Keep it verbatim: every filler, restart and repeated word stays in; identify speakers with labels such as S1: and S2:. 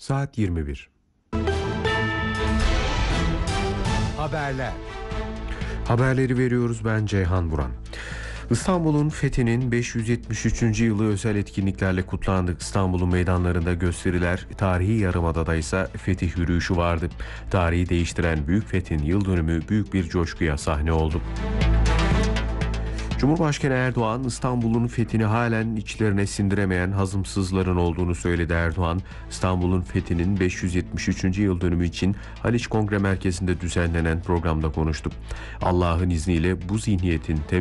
S1: Saat yirmi bir.
S2: Haberler.
S1: Haberleri veriyoruz, ben Ceyhan Buran. İstanbul'un fethinin beş yüz yetmiş üçüncü yılı özel etkinliklerle kutlandı. İstanbul'un meydanlarında gösteriler, tarihi Yarımada'da ise fetih yürüyüşü vardı. Tarihi değiştiren Büyük Fethin yıl dönümü büyük bir coşkuya sahne oldu. Cumhurbaşkanı Erdoğan, İstanbul'un fethini halen içlerine sindiremeyen hazımsızların olduğunu söyledi. Erdoğan, İstanbul'un fethinin beş yüz yetmiş üçüncü yıl dönümü için Haliç Kongre Merkezi'nde düzenlenen programda konuştu. Allah'ın izniyle bu zihniyetin